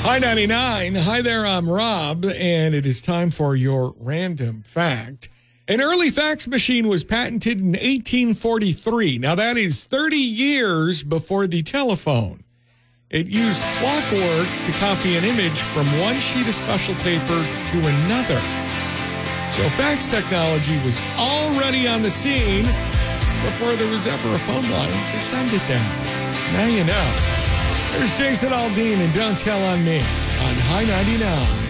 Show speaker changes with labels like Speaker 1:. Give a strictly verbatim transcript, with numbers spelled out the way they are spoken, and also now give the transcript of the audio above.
Speaker 1: Hi ninety-nine. Hi there, I'm Rob, and it is time for your random fact. An early fax machine was patented in eighteen forty-three. Now, that is thirty years before the telephone. It used clockwork to copy an image from one sheet of special paper to another. So fax technology was already on the scene before there was ever a phone line to send it down. Now you know. There's Jason Aldean and Don't Tell on Me on High ninety-nine.